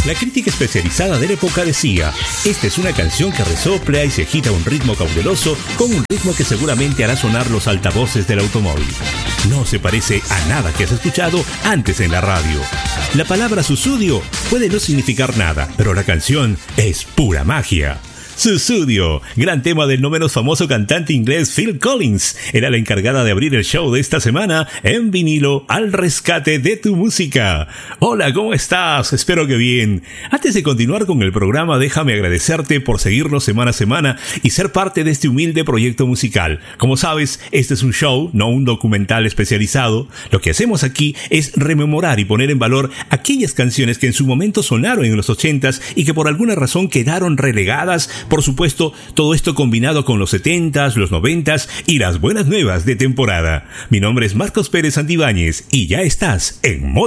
La crítica especializada de la época decía: esta es una canción que resopla y se agita a un ritmo cauteloso, con un ritmo que seguramente hará sonar los altavoces del automóvil. No se parece a nada que has escuchado antes en la radio. La palabra Sussudio puede no significar nada, pero la canción es pura magia. Sussudio, gran tema del no menos famoso cantante inglés Phil Collins, era la encargada de abrir el show de esta semana en vinilo al rescate de tu música. Hola, ¿cómo estás? Espero que bien. Antes de continuar con el programa, déjame agradecerte por seguirnos semana a semana y ser parte de este humilde proyecto musical. Como sabes, este es un show, no un documental especializado. Lo que hacemos aquí es rememorar y poner en valor aquellas canciones que en su momento sonaron en los 80s y que por alguna razón quedaron relegadas. Por supuesto, todo esto combinado con los 70s, los 90s y las buenas nuevas de temporada. Mi nombre es Marcos Pérez Santibáñez y ya estás en